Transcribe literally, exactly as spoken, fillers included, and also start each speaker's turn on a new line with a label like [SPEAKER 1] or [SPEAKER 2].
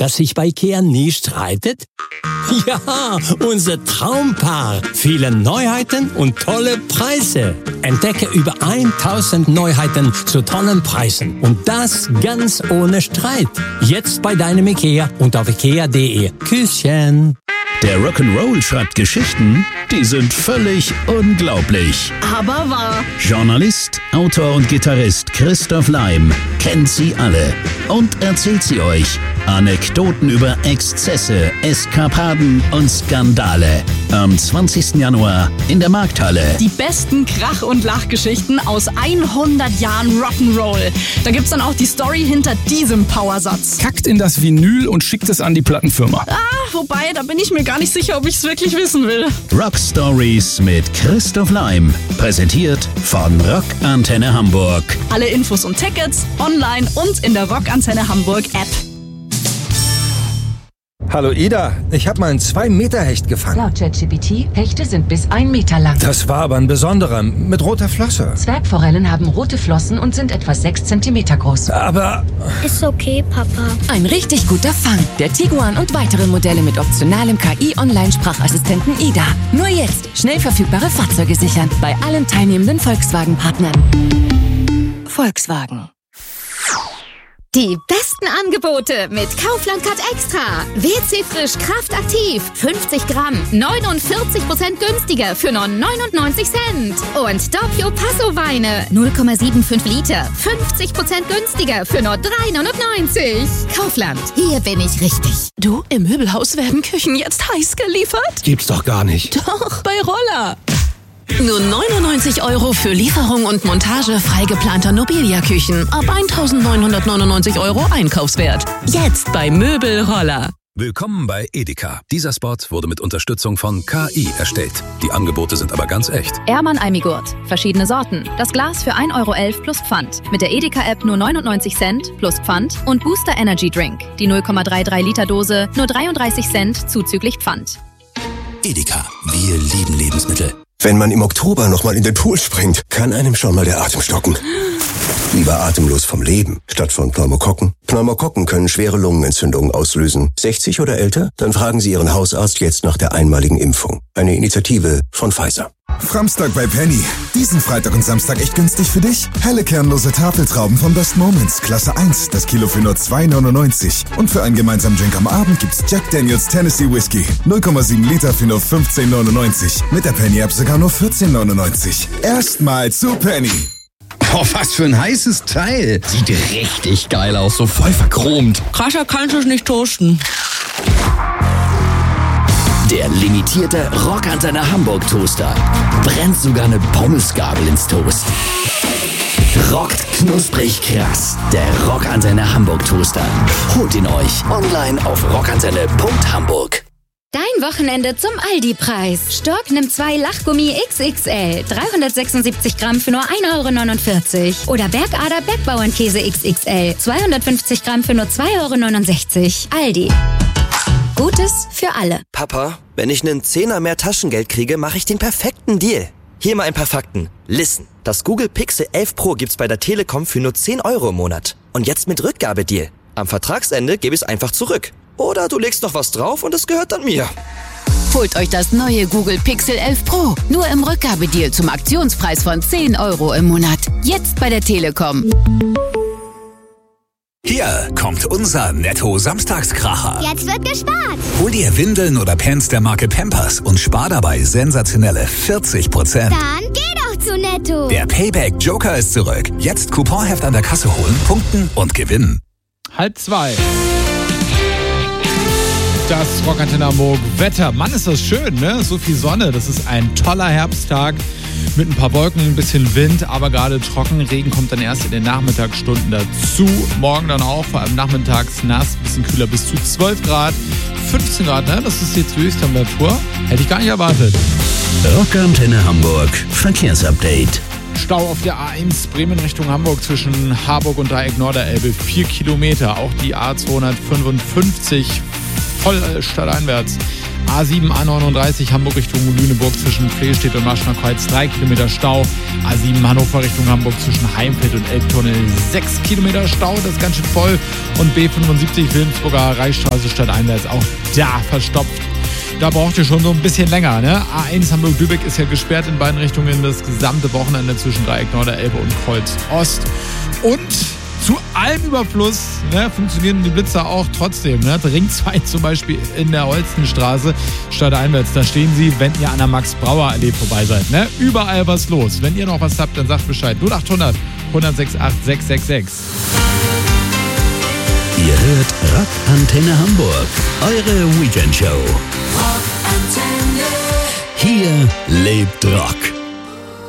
[SPEAKER 1] das sich bei Ikea nie streitet? Ja, unser Traumpaar. Viele Neuheiten und tolle Preise. Entdecke über tausend Neuheiten zu tollen Preisen. Und das ganz ohne Streit. Jetzt bei deinem Ikea und auf ikea punkt de. Küsschen.
[SPEAKER 2] Der Rock'n'Roll schreibt Geschichten, die sind völlig unglaublich.
[SPEAKER 3] Aber wahr.
[SPEAKER 2] Journalist, Autor und Gitarrist Christoph Leim kennt sie alle und erzählt sie euch. Anekdoten über Exzesse, Eskapaden und Skandale. Am zwanzigsten Januar in der Markthalle.
[SPEAKER 3] Die besten Krach- und Lachgeschichten aus hundert Jahren Rock'n'Roll. Da gibt's dann auch die Story hinter diesem Powersatz.
[SPEAKER 4] Kackt in das Vinyl und schickt es an die Plattenfirma.
[SPEAKER 3] Ah, wobei, da bin ich mir gar nicht sicher, ob ich es wirklich wissen will.
[SPEAKER 2] Rock Stories mit Christoph Leim. Präsentiert von Rockantenne Hamburg.
[SPEAKER 3] Alle Infos und Tickets online und in der Rockantenne Hamburg App.
[SPEAKER 5] Hallo Ida, ich habe mal einen zwei Meter Hecht gefangen.
[SPEAKER 6] Laut ChatGPT, Hechte sind bis ein Meter lang.
[SPEAKER 5] Das war aber ein besonderer, mit roter Flosse.
[SPEAKER 6] Zwergforellen haben rote Flossen und sind etwa sechs Zentimeter groß.
[SPEAKER 5] Aber...
[SPEAKER 7] Ist okay, Papa.
[SPEAKER 8] Ein richtig guter Fang. Der Tiguan und weitere Modelle mit optionalem K I-Online-Sprachassistenten Ida. Nur jetzt schnell verfügbare Fahrzeuge sichern. Bei allen teilnehmenden Volkswagen-Partnern. Volkswagen.
[SPEAKER 9] Die besten Angebote mit Kaufland Cut Extra. W C Frisch Kraft Aktiv. fünfzig Gramm. neunundvierzig Prozent günstiger für nur neunundneunzig Cent. Und Doppio Passo Weine. null Komma fünfundsiebzig Liter. fünfzig Prozent günstiger für nur drei neunundneunzig. Kaufland. Hier bin ich richtig.
[SPEAKER 8] Du, im Möbelhaus werden Küchen jetzt heiß geliefert?
[SPEAKER 5] Gibt's doch gar nicht.
[SPEAKER 8] Doch, bei Roller. Nur neunundneunzig Euro für Lieferung und Montage frei geplanter Nobilia-Küchen. Ab eintausendneunhundertneunundneunzig Euro Einkaufswert. Jetzt bei Möbel Roller.
[SPEAKER 10] Willkommen bei Edeka. Dieser Spot wurde mit Unterstützung von K I erstellt. Die Angebote sind aber ganz echt.
[SPEAKER 11] Ehrmann Almigurt. Verschiedene Sorten. Das Glas für ein Euro elf plus Pfand. Mit der Edeka-App nur neunundneunzig Cent plus Pfand. Und Booster Energy Drink. Die null Komma dreiunddreißig Liter Dose nur dreiunddreißig Cent zuzüglich Pfand.
[SPEAKER 12] Edeka. Wir lieben Lebensmittel.
[SPEAKER 13] Wenn man im Oktober nochmal in den Pool springt, kann einem schon mal der Atem stocken. Lieber atemlos vom Leben, statt von Pneumokokken. Pneumokokken können schwere Lungenentzündungen auslösen. sechzig oder älter? Dann fragen Sie Ihren Hausarzt jetzt nach der einmaligen Impfung. Eine Initiative von Pfizer.
[SPEAKER 14] Framstag bei Penny. Diesen Freitag und Samstag echt günstig für dich. Helle kernlose Tafeltrauben von Best Moments, Klasse eins, das Kilo für nur zwei neunundneunzig. Und für einen gemeinsamen Drink am Abend gibt's Jack Daniels Tennessee Whiskey. null Komma sieben Liter für nur fünfzehn neunundneunzig. Mit der Penny-App sogar nur vierzehn neunundneunzig. Erstmal zu Penny.
[SPEAKER 15] Oh, was für ein heißes Teil. Sieht richtig geil aus, so voll verchromt.
[SPEAKER 8] Krasser kannst du es nicht toasten.
[SPEAKER 12] Der limitierte Rockantenne Hamburg Toaster. Brennt sogar eine Pommesgabel ins Toast. Rockt knusprig krass. Der Rockantenne Hamburg Toaster. Holt ihn euch online auf rockantenne punkt hamburg.
[SPEAKER 9] Dein Wochenende zum Aldi-Preis. Stork nimmt zwei Lachgummi X X L. dreihundertsechsundsiebzig Gramm für nur ein Euro neunundvierzig. Oder Bergader Bergbauernkäse X X L. zweihundertfünfzig Gramm für nur zwei Euro neunundsechzig. Aldi. Gutes für alle.
[SPEAKER 16] Papa, wenn ich einen Zehner mehr Taschengeld kriege, mache ich den perfekten Deal. Hier mal ein paar Fakten. Listen, das Google Pixel elf Pro gibt's bei der Telekom für nur zehn Euro im Monat. Und jetzt mit Rückgabedeal. Am Vertragsende gebe ich es einfach zurück. Oder du legst noch was drauf und es gehört dann mir.
[SPEAKER 8] Holt euch das neue Google Pixel elf Pro. Nur im Rückgabedeal zum Aktionspreis von zehn Euro im Monat. Jetzt bei der Telekom.
[SPEAKER 17] Hier kommt unser Netto-Samstagskracher.
[SPEAKER 7] Jetzt wird gespart.
[SPEAKER 17] Hol dir Windeln oder Pants der Marke Pampers und spar dabei sensationelle vierzig Prozent.
[SPEAKER 7] Dann geh doch zu Netto.
[SPEAKER 17] Der Payback Joker ist zurück. Jetzt Couponheft an der Kasse holen, punkten und gewinnen.
[SPEAKER 4] Halb zwei. Das Rockantenne Hamburg Wetter. Mann, ist das schön, ne? So viel Sonne. Das ist ein toller Herbsttag mit ein paar Wolken, ein bisschen Wind, aber gerade trocken. Regen kommt dann erst in den Nachmittagsstunden dazu. Morgen dann auch, vor allem nachmittags nass, ein bisschen kühler, bis zu zwölf Grad. fünfzehn Grad, ne? Das ist jetzt die Höchsttemperatur. Hätte ich gar nicht erwartet.
[SPEAKER 2] Rockantenne Hamburg Verkehrsupdate.
[SPEAKER 4] Stau auf der A eins Bremen Richtung Hamburg zwischen Harburg und Dreieck Norderelbe. Vier Kilometer. Auch die A zweihundertfünfundfünfzig voll stadteinwärts. A sieben, A neununddreißig Hamburg Richtung Lüneburg zwischen Flehstedt und Maschner-Kreuz drei Kilometer Stau. A sieben Hannover Richtung Hamburg zwischen Heimfeld und Elbtunnel sechs Kilometer Stau, das ist ganz schön voll. Und B fünfundsiebzig Wilhelmsburger Reichsstraße stadteinwärts auch da verstopft. Da braucht ihr schon so ein bisschen länger, ne? A eins Hamburg-Lübeck ist ja gesperrt in beiden Richtungen das gesamte Wochenende zwischen Dreieck Norderelbe und Kreuz Ost. Und zu allem Überfluss, ne, funktionieren die Blitzer auch trotzdem. Ne? Ring zwei zum Beispiel in der Holstenstraße stadteinwärts. Da stehen sie, wenn ihr an der Max-Brauer-Allee vorbei seid. Ne? Überall was los. Wenn ihr noch was habt, dann sagt Bescheid. null achthundert, hundertsechsundachtzig, sechshundertsechsundsechzig.
[SPEAKER 2] Ihr hört Rockantenne Hamburg, eure Weekendshow. Hier lebt Rock.